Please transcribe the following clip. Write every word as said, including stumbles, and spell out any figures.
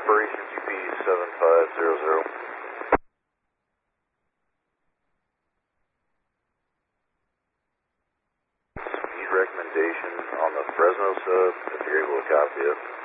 Operations U P seven five zero zero. Speed recommendation on the Fresno sub, if you're able to copy it.